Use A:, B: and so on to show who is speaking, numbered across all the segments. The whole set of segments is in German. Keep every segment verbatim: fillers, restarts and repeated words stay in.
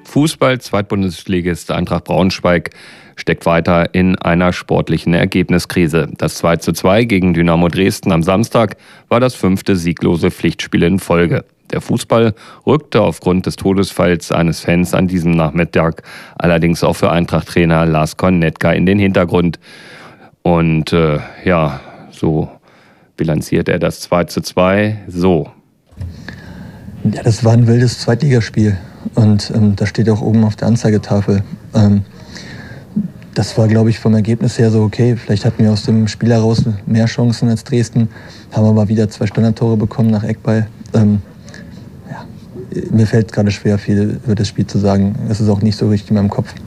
A: Fußball, Zweitbundesligist Eintracht Braunschweig steckt weiter in einer sportlichen Ergebniskrise. Das zwei zu zwei gegen Dynamo Dresden am Samstag war das fünfte sieglose Pflichtspiel in Folge. Der Fußball rückte aufgrund des Todesfalls eines Fans an diesem Nachmittag allerdings auch für Eintracht-Trainer Lars Konietka in den Hintergrund. Und äh, ja, so bilanziert er das zwei zu zwei so.
B: Ja, das war ein wildes Zweitligaspiel und ähm, das steht auch oben auf der Anzeigetafel. Ähm, das war, glaube ich, vom Ergebnis her so okay. Vielleicht hatten wir aus dem Spiel heraus mehr Chancen als Dresden, haben aber wieder zwei Standardtore bekommen nach Eckball. Ähm, ja, mir fällt gerade schwer, viel über das Spiel zu sagen. Es ist auch nicht so richtig in meinem Kopf.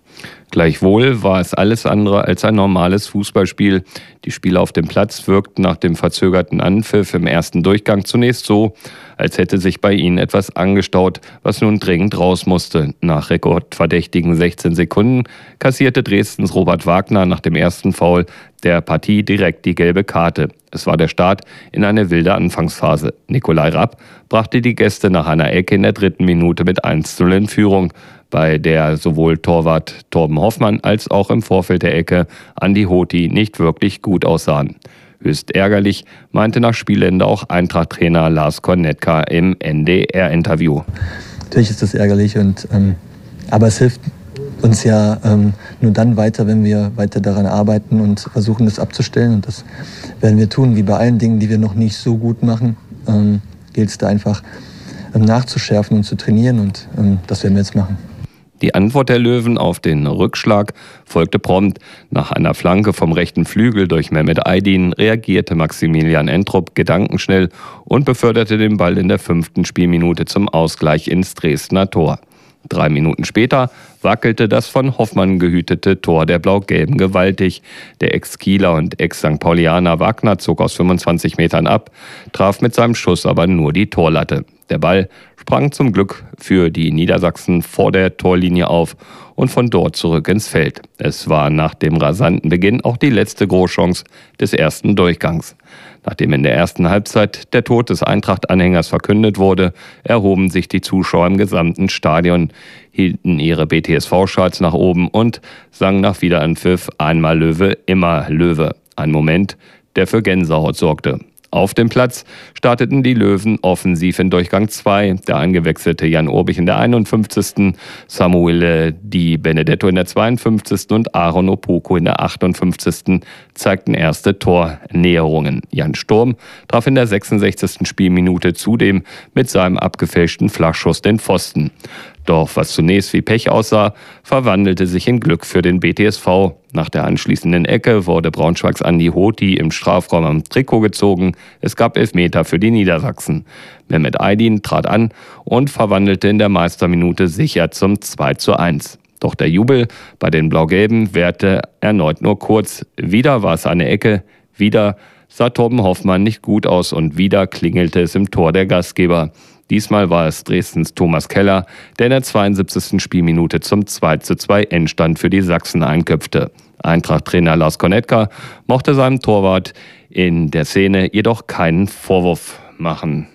A: Gleichwohl war es alles andere als ein normales Fußballspiel. Die Spieler auf dem Platz wirkten nach dem verzögerten Anpfiff im ersten Durchgang zunächst so, als hätte sich bei ihnen etwas angestaut, was nun dringend raus musste. Nach rekordverdächtigen sechzehn Sekunden kassierte Dresdens Robert Wagner nach dem ersten Foul der Partie direkt die gelbe Karte. Es war der Start in eine wilde Anfangsphase. Nikolai Rapp brachte die Gäste nach einer Ecke in der dritten Minute mit eins zu null in Führung, bei der sowohl Torwart Torben Hoffmann als auch im Vorfeld der Ecke Andi Hoti nicht wirklich gut aussahen. Höchst ärgerlich, meinte nach Spielende auch Eintracht-Trainer Lars Konietka im N D R-Interview.
B: Natürlich ist das ärgerlich, und, ähm, aber es hilft uns ja ähm, nur dann weiter, wenn wir weiter daran arbeiten und versuchen, das abzustellen. Und das werden wir tun, wie bei allen Dingen, die wir noch nicht so gut machen. Ähm, gilt es da einfach ähm, nachzuschärfen und zu trainieren, und ähm, das werden wir jetzt machen.
A: Die Antwort der Löwen auf den Rückschlag folgte prompt. Nach einer Flanke vom rechten Flügel durch Mehmet Aydin reagierte Maximilian Entrup gedankenschnell und beförderte den Ball in der fünften Spielminute zum Ausgleich ins Dresdner Tor. Drei Minuten später wackelte das von Hoffmann gehütete Tor der Blau-Gelben gewaltig. Der Ex-Kieler und Ex-Sankt Paulianer Wagner zog aus fünfundzwanzig Metern ab, traf mit seinem Schuss aber nur die Torlatte. Der Ball sprang zum Glück für die Niedersachsen vor der Torlinie auf und von dort zurück ins Feld. Es war nach dem rasanten Beginn auch die letzte Großchance des ersten Durchgangs. Nachdem in der ersten Halbzeit der Tod des Eintracht-Anhängers verkündet wurde, erhoben sich die Zuschauer im gesamten Stadion, hielten ihre B T S V-Schals nach oben und sangen nach Wiederanpfiff "Einmal Löwe, immer Löwe". Ein Moment, der für Gänsehaut sorgte. Auf dem Platz starteten die Löwen offensiv in Durchgang zwei. Der eingewechselte Jan Urbich in der einundfünfzigsten, Samuele Di Benedetto in der zweiundfünfzigsten und Aaron Opoku in der achtundfünfzigsten zeigten erste Tornäherungen. Jan Sturm traf in der sechsundsechzigsten Spielminute zudem mit seinem abgefälschten Flachschuss den Pfosten. Doch was zunächst wie Pech aussah, verwandelte sich in Glück für den B T S V. Nach der anschließenden Ecke wurde Braunschweigs Andi Hoti im Strafraum am Trikot gezogen. Es gab Elfmeter für die Niedersachsen. Mehmet Aydin trat an und verwandelte in der Meisterminute sicher zum zwei zu eins. Doch der Jubel bei den Blau-Gelben währte erneut nur kurz. Wieder war es eine Ecke, wieder sah Torben Hoffmann nicht gut aus und wieder klingelte es im Tor der Gastgeber. Diesmal war es Dresdens Thomas Keller, der in der zweiundsiebzigsten Spielminute zum zwei zu zwei Endstand für die Sachsen einköpfte. Eintracht-Trainer Lars Konietka mochte seinem Torwart in der Szene jedoch keinen Vorwurf machen.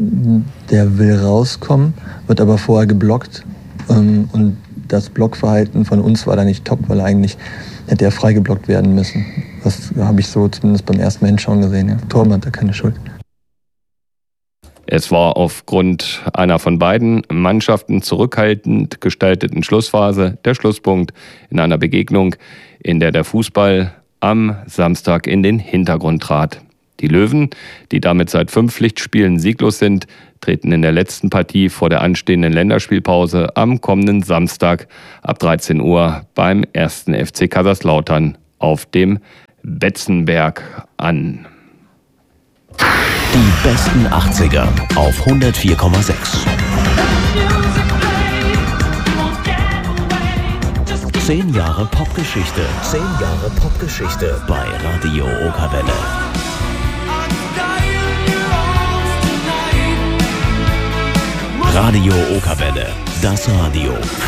B: Der will rauskommen, wird aber vorher geblockt. Und das Blockverhalten von uns war da nicht top, weil eigentlich hätte er frei geblockt werden müssen. Das habe ich so zumindest beim ersten Mal hinschauen gesehen. Ja. Torben hat da keine Schuld.
A: Es war aufgrund einer von beiden Mannschaften zurückhaltend gestalteten Schlussphase der Schlusspunkt in einer Begegnung, in der der Fußball am Samstag in den Hintergrund trat. Die Löwen, die damit seit fünf Pflichtspielen sieglos sind, treten in der letzten Partie vor der anstehenden Länderspielpause am kommenden Samstag ab dreizehn Uhr beim ersten F C Kaiserslautern auf dem Betzenberg an.
C: Die besten achtziger auf hundertvier Komma sechs. Zehn Jahre Popgeschichte. Zehn Jahre Popgeschichte bei Radio Okawelle. Radio Okawelle. Das Radio